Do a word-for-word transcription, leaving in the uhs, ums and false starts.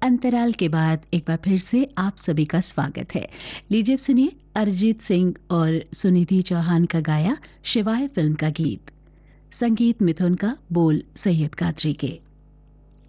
अंतराल के बाद एक बार फिर से आप सभी का स्वागत है। लीजिए सुनिए अरिजीत सिंह और सुनिधि चौहान का गाया शिवाय फिल्म का गीत। संगीत मिथुन का, बोल सैयद कादरी के।